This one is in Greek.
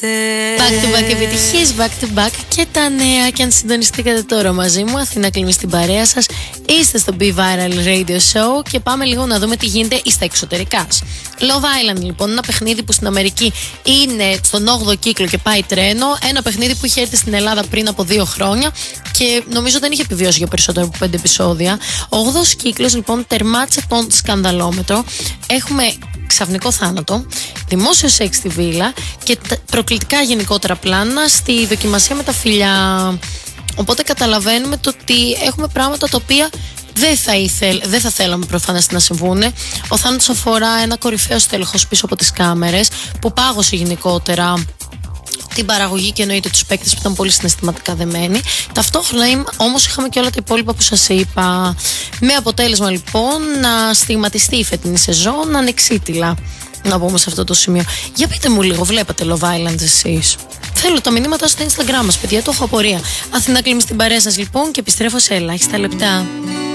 Back to back επιτυχίες, back to back και τα νέα. Και αν συντονιστήκατε τώρα μαζί μου, Αθήνα Κλίμη στην παρέα σας, είστε στο Be Viral Radio Show και πάμε λίγο να δούμε τι γίνεται στα εξωτερικά. Love Island, λοιπόν, ένα παιχνίδι που στην Αμερική είναι στον 8ο κύκλο και πάει τρένο. Ένα παιχνίδι που είχε έρθει στην Ελλάδα πριν από 2 χρόνια και νομίζω δεν είχε επιβιώσει για περισσότερο από 5 επεισόδια. Ο 8ος κύκλος, λοιπόν, τερμάτισε τον σκανδαλόμετρο. Έχουμε ξαφνικό θάνατο, δημόσιο σεξ στη βίλα και προκλητικά γενικότερα πλάνα στη δοκιμασία με τα φιλιά. Οπότε καταλαβαίνουμε το ότι έχουμε πράγματα τα οποία δεν θα θέλαμε προφανώς να συμβούν. Ο θάνατος αφορά ένα κορυφαίο στέλεχος πίσω από τις κάμερες που πάγωσε γενικότερα την παραγωγή και εννοείται τους παίκτες που ήταν πολύ συναισθηματικά δεμένοι. Ταυτόχρονα όμως είχαμε και όλα τα υπόλοιπα που σας είπα. Με αποτέλεσμα λοιπόν να στιγματιστεί η φετινή σεζόν ανεξίτηλα. Να πούμε σε αυτό το σημείο. Για πείτε μου λίγο, βλέπατε Love Island εσείς? Θέλω τα μηνύματα στο Instagram μας, παιδιά, το έχω απορία. Αθήνα Κλίμη στην παρέα σας λοιπόν και επιστρέφω σε ελάχιστα λεπτά.